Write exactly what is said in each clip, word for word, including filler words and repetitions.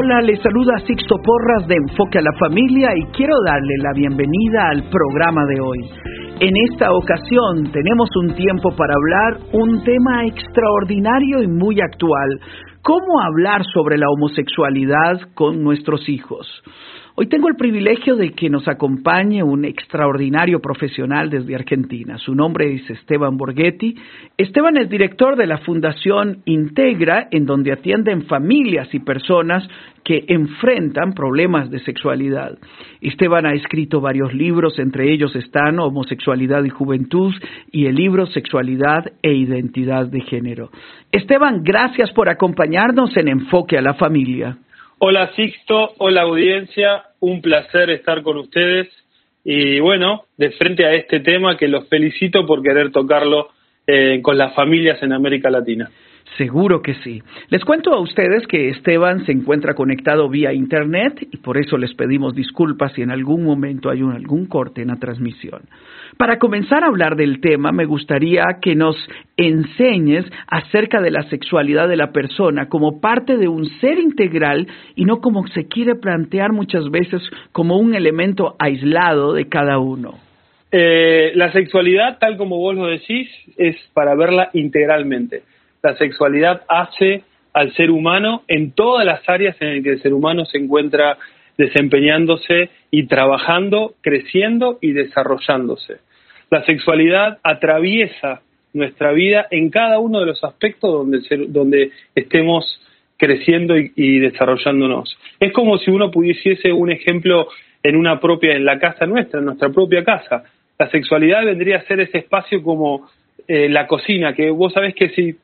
Hola, les saluda Sixto Porras de Enfoque a la Familia y quiero darle la bienvenida al programa de hoy. En esta ocasión tenemos un tiempo para hablar un tema extraordinario y muy actual: cómo hablar sobre la homosexualidad con nuestros hijos. Hoy tengo el privilegio de que nos acompañe un extraordinario profesional desde Argentina. Su nombre es Esteban Borghetti. Esteban es director de la Fundación Integra, en donde atienden familias y personas que enfrentan problemas de sexualidad. Esteban ha escrito varios libros, entre ellos están Homosexualidad y Juventud y el libro Sexualidad e Identidad de Género. Esteban, gracias por acompañarnos en Enfoque a la Familia. Hola Sixto, hola audiencia, un placer estar con ustedes y bueno, de frente a este tema que los felicito por querer tocarlo eh, con las familias en América Latina. Seguro que sí. Les cuento a ustedes que Esteban se encuentra conectado vía internet y por eso les pedimos disculpas si en algún momento hay un, algún corte en la transmisión. Para comenzar a hablar del tema, me gustaría que nos enseñes acerca de la sexualidad de la persona como parte de un ser integral y no como se quiere plantear muchas veces como un elemento aislado de cada uno. Eh, la sexualidad, tal como vos lo decís, es para verla integralmente. La sexualidad hace al ser humano en todas las áreas en las que el ser humano se encuentra desempeñándose y trabajando, creciendo y desarrollándose. La sexualidad atraviesa nuestra vida en cada uno de los aspectos donde, ser, donde estemos creciendo y, y desarrollándonos. Es como si uno pudiese un ejemplo en una propia, en la casa nuestra, en nuestra propia casa. La sexualidad vendría a ser ese espacio como eh, la cocina, que vos sabés que si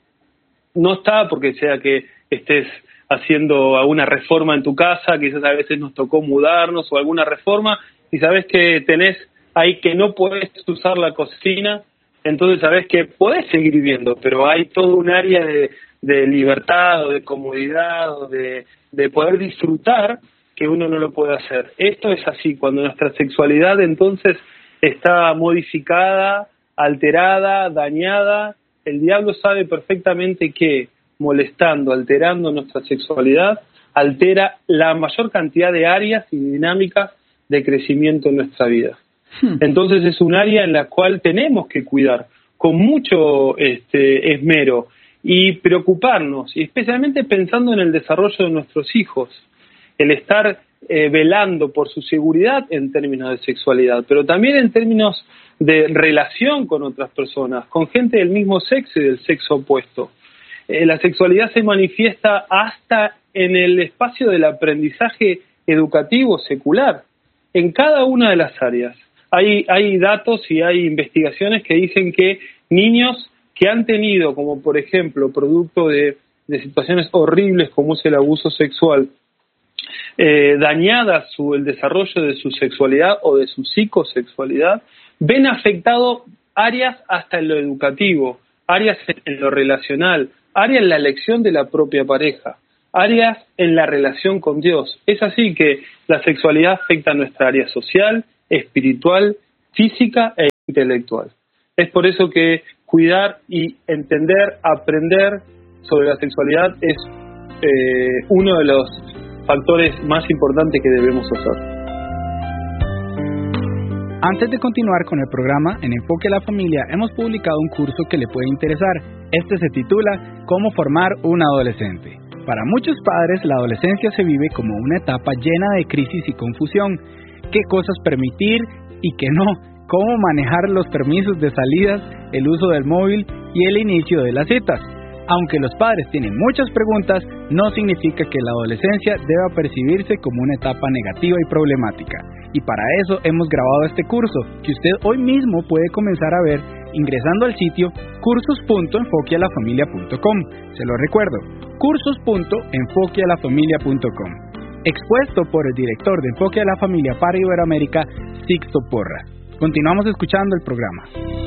no está porque sea que estés haciendo alguna reforma en tu casa, quizás a veces nos tocó mudarnos o alguna reforma y sabes que tenés ahí que no podés usar la cocina, entonces sabes que podés seguir viviendo, pero hay todo un área de, de libertad o de comodidad o de, de poder disfrutar que uno no lo puede hacer. Esto es así, cuando nuestra sexualidad entonces está modificada, alterada, dañada, el diablo sabe perfectamente que molestando, alterando nuestra sexualidad, altera la mayor cantidad de áreas y dinámicas de crecimiento en nuestra vida. Hmm. Entonces es un área en la cual tenemos que cuidar con mucho este, esmero y preocuparnos, y especialmente pensando en el desarrollo de nuestros hijos, el estar eh, velando por su seguridad en términos de sexualidad, pero también en términos de relación con otras personas, con gente del mismo sexo y del sexo opuesto. Eh, la sexualidad se manifiesta hasta en el espacio del aprendizaje educativo secular, en cada una de las áreas. Hay, hay datos y hay investigaciones que dicen que niños que han tenido, como por ejemplo, producto de, de situaciones horribles como es el abuso sexual, eh, dañada su, el desarrollo de su sexualidad o de su psicosexualidad, ven afectado áreas hasta en lo educativo, áreas en lo relacional, áreas en la elección de la propia pareja, áreas en la relación con Dios. Es así que la sexualidad afecta a nuestra área social, espiritual, física e intelectual. Es por eso que cuidar y entender, aprender sobre la sexualidad es eh, uno de los factores más importantes que debemos hacer. Antes de continuar con el programa, en Enfoque a la Familia hemos publicado un curso que le puede interesar. Este se titula ¿Cómo formar un adolescente? Para muchos padres, la adolescencia se vive como una etapa llena de crisis y confusión. ¿Qué cosas permitir y qué no? ¿Cómo manejar los permisos de salidas, el uso del móvil y el inicio de las citas? Aunque los padres tienen muchas preguntas, no significa que la adolescencia deba percibirse como una etapa negativa y problemática. Y para eso hemos grabado este curso, que usted hoy mismo puede comenzar a ver ingresando al sitio cursos punto enfoque a la familia punto com. Se lo recuerdo, cursos punto enfoque a la familia punto com. Expuesto por el director de Enfoque a la Familia para Iberoamérica, Sixto Porras. Continuamos escuchando el programa.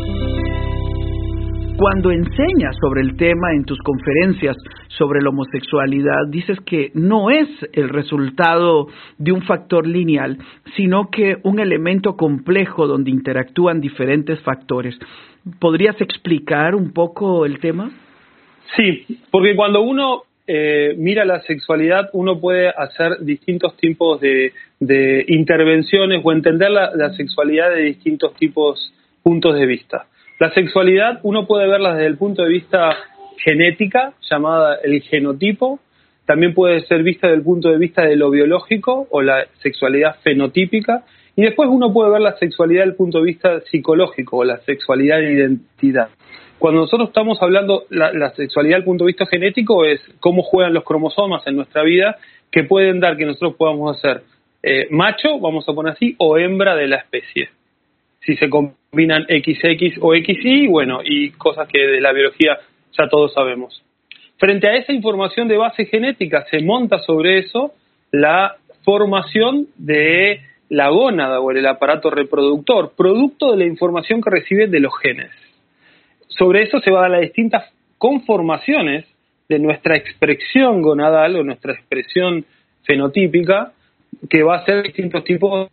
Cuando enseñas sobre el tema en tus conferencias sobre la homosexualidad, dices que no es el resultado de un factor lineal, sino que un elemento complejo donde interactúan diferentes factores. ¿Podrías explicar un poco el tema? Sí, porque cuando uno eh, mira la sexualidad, uno puede hacer distintos tipos de, de intervenciones o entender la, la sexualidad de distintos tipos, puntos de vista. La sexualidad uno puede verla desde el punto de vista genética, llamada el genotipo. También puede ser vista desde el punto de vista de lo biológico o la sexualidad fenotípica. Y después uno puede ver la sexualidad desde el punto de vista psicológico o la sexualidad de identidad. Cuando nosotros estamos hablando, la, la sexualidad desde el punto de vista genético es cómo juegan los cromosomas en nuestra vida, que pueden dar que nosotros podamos ser eh, macho, vamos a poner así, o hembra de la especie. Si se combinan equis equis o equis y, bueno, y cosas que de la biología ya todos sabemos. Frente a esa información de base genética, se monta sobre eso la formación de la gónada o el aparato reproductor, producto de la información que recibe de los genes. Sobre eso se van a dar las distintas conformaciones de nuestra expresión gonadal o nuestra expresión fenotípica, que va a ser distintos tipos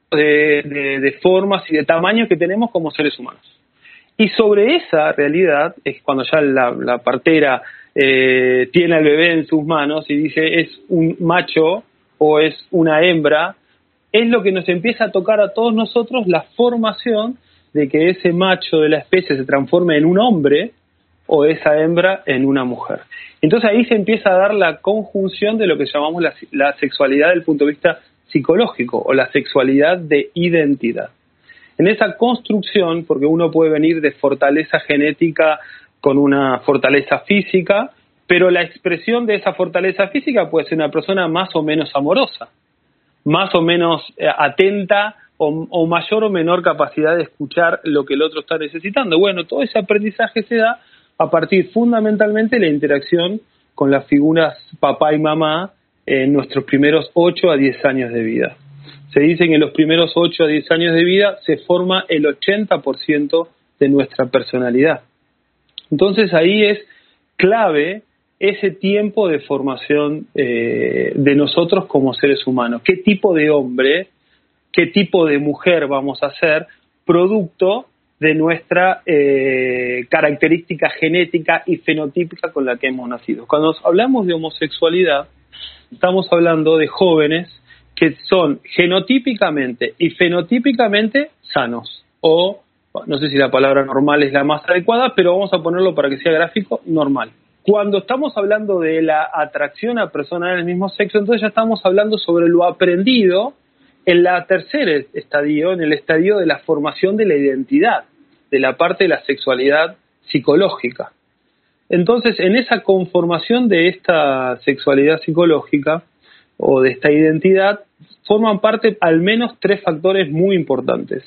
de, de, de formas y de tamaños que tenemos como seres humanos. Y sobre esa realidad es cuando ya la, la partera eh, tiene al bebé en sus manos y dice es un macho o es una hembra, es lo que nos empieza a tocar a todos nosotros la formación de que ese macho de la especie se transforme en un hombre o esa hembra en una mujer. Entonces ahí se empieza a dar la conjunción de lo que llamamos la, la sexualidad desde el punto de vista psicológico o la sexualidad de identidad. En esa construcción, porque uno puede venir de fortaleza genética con una fortaleza física, pero la expresión de esa fortaleza física puede ser una persona más o menos amorosa, más o menos eh, atenta o, o mayor o menor capacidad de escuchar lo que el otro está necesitando. Bueno, todo ese aprendizaje se da a partir fundamentalmente de la interacción con las figuras papá y mamá en nuestros primeros ocho a diez años de vida. Se dice que en los primeros ocho a diez años de vida se forma el ochenta por ciento de nuestra personalidad. Entonces ahí es clave ese tiempo de formación eh, de nosotros como seres humanos. ¿Qué tipo de hombre, qué tipo de mujer vamos a ser producto de nuestra eh, característica genética y fenotípica con la que hemos nacido? Cuando hablamos de homosexualidad, estamos hablando de jóvenes que son genotípicamente y fenotípicamente sanos, o no sé si la palabra normal es la más adecuada, pero vamos a ponerlo para que sea gráfico, normal. Cuando estamos hablando de la atracción a personas del mismo sexo, entonces ya estamos hablando sobre lo aprendido en la tercera estadio, en el estadio de la formación de la identidad, de la parte de la sexualidad psicológica. Entonces, en esa conformación de esta sexualidad psicológica o de esta identidad, forman parte al menos tres factores muy importantes.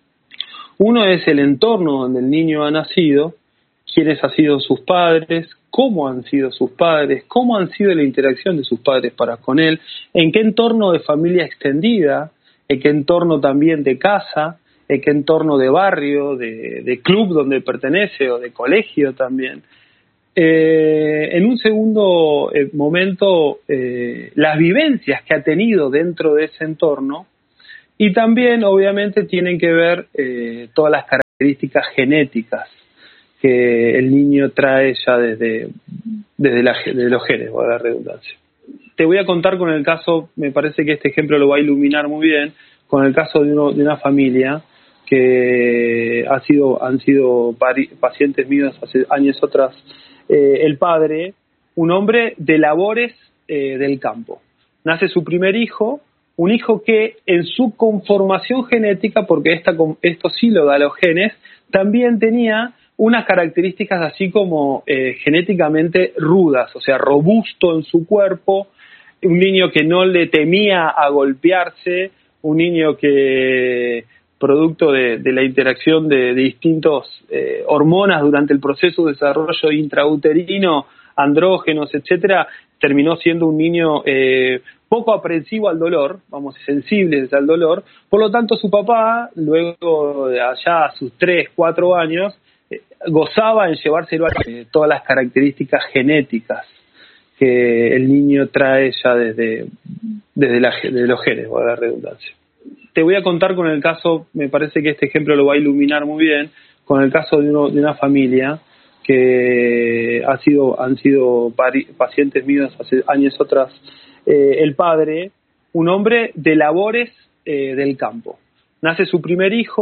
Uno es el entorno donde el niño ha nacido, quiénes han sido sus padres, cómo han sido sus padres, cómo han sido la interacción de sus padres para con él, en qué entorno de familia extendida, en qué entorno también de casa, en qué entorno de barrio, de, de club donde pertenece o de colegio también. Eh, en un segundo eh, momento, eh, las vivencias que ha tenido dentro de ese entorno, y también obviamente tienen que ver eh, todas las características genéticas que el niño trae ya desde, desde, la, desde los genes, por la redundancia. Te voy a contar con el caso, me parece que este ejemplo lo va a iluminar muy bien, con el caso de, uno, de una familia que ha sido, han sido pari, pacientes míos hace años atrás. Eh, el padre, un hombre de labores eh, del campo. Nace su primer hijo, un hijo que en su conformación genética, porque esta, esto sí lo da los genes, también tenía unas características así como eh, genéticamente rudas, o sea, robusto en su cuerpo, un niño que no le temía a golpearse, un niño que, producto de, de la interacción de, de distintos eh, hormonas durante el proceso de desarrollo intrauterino, andrógenos, etcétera, terminó siendo un niño eh, poco aprensivo al dolor, vamos, sensible al dolor. Por lo tanto, su papá, luego de allá a sus tres, cuatro años, eh, gozaba en llevárselo a eh, todas las características genéticas que el niño trae ya desde, desde, la, desde los genes, por la redundancia. Te voy a contar con el caso, me parece que este ejemplo lo va a iluminar muy bien, con el caso de, uno, de una familia que ha sido, han sido pacientes míos hace años atrás, eh, el padre, un hombre de labores eh, del campo. Nace su primer hijo,